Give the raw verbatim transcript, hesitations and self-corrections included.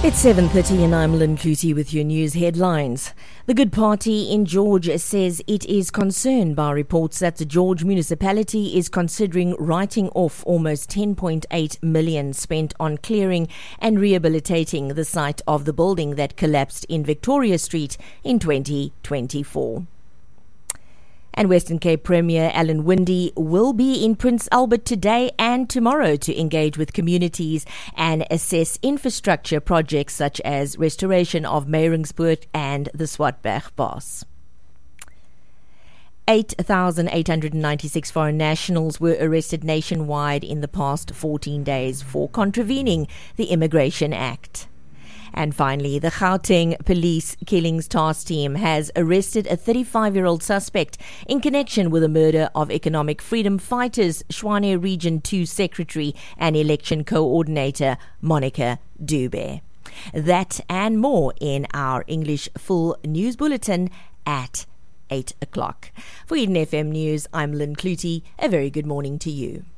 It's seven thirty and I'm Lynn Clutie with your news headlines. The Good Party in George says it is concerned by reports that the George municipality is considering writing off almost ten point eight million spent on clearing and rehabilitating the site of the building that collapsed in Victoria Street in twenty twenty-four. And Western Cape Premier Alan Winde will be in Prince Albert today and tomorrow to engage with communities and assess infrastructure projects such as restoration of Meyringspoort and the Swartberg Pass. eight thousand eight hundred ninety-six foreign nationals were arrested nationwide in the past fourteen days for contravening the Immigration Act. And finally, the Gauteng Police Killings Task Team has arrested a thirty-five-year-old suspect in connection with the murder of Economic Freedom Fighters Tshwane Region two Secretary and Election Coordinator Monica Dube. That and more in our English Full News Bulletin at eight o'clock. For Eden F M News, I'm Lynn Clutie. A very good morning to you.